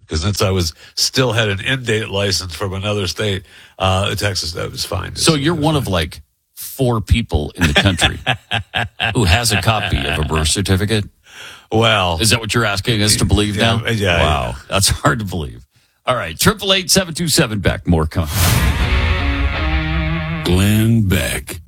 because since I still had an in-date license from another state, Texas, that was fine. So you're one of like 4 people in the country who has a copy of a birth certificate? Well, is that what you're asking us to believe now? Yeah. Wow. That's hard to believe. All right. 888-727 Beck. More coming. Glenn Beck.